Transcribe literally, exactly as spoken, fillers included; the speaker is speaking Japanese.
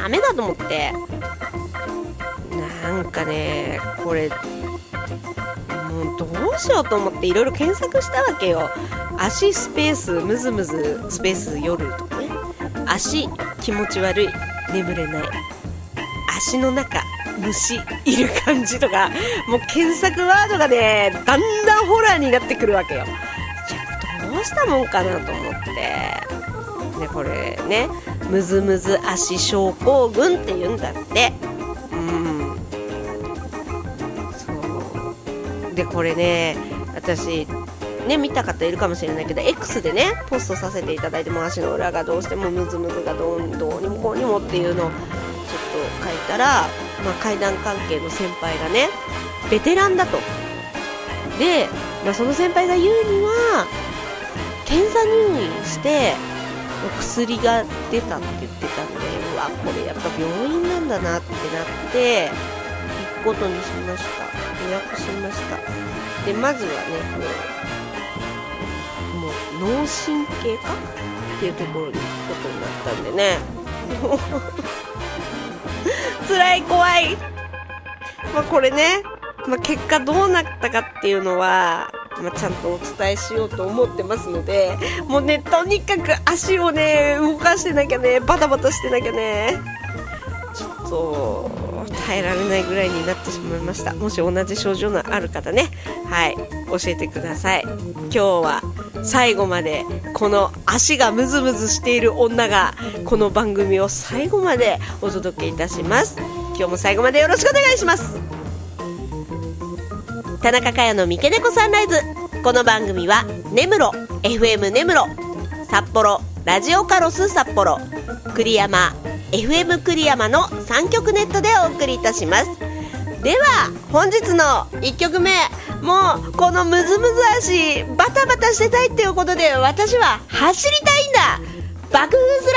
ダメだと思って、なんかねこれもうどうしようと思っていろいろ検索したわけよ。足スペースムズムズスペース夜とかね、足気持ち悪い眠れない、足の中虫いる感じとか、もう検索ワードがねだんだんホラーになってくるわけよ。いやどうしたもんかなと思ってで、これねムズムズ足症候群って言うんだって。うんそうで、これね私ね見た方いるかもしれないけど X でねポストさせていただいても、足の裏がどうしてもムズムズがどう、どうにもこうにもっていうのをちょっと書いたら、まあ、階段関係の先輩がねベテランだと。で、まあ、その先輩が言うには検査入院して薬が出たって言ってたんで、うわこれやっぱ病院なんだなってなって行くことにしました。予約しました。でまずはねもう脳神経科っていうところに行くことになったんでね辛い怖い。まあこれね、まあ、結果どうなったかっていうのは、まあ、ちゃんとお伝えしようと思ってますので、もうねとにかく足をね動かしてなきゃね、バタバタしてなきゃね、ちょっと耐えられないぐらいになってしまいました。もし同じ症状のある方ね、はい教えてください。今日は最後までこの足がムズムズしている女がこの番組を最後までお届けいたします。今日も最後までよろしくお願いします。田中佳代の三毛猫サンライズ。この番組は根室 エフエム 根室、札幌ラジオカロス札幌、栗山 エフエム 栗山のさん局ネットでお送りいたします。では本日のいっきょくめ、もうこのムズムズ足バタバタしてたいっていうことで私は走りたいんだ。爆風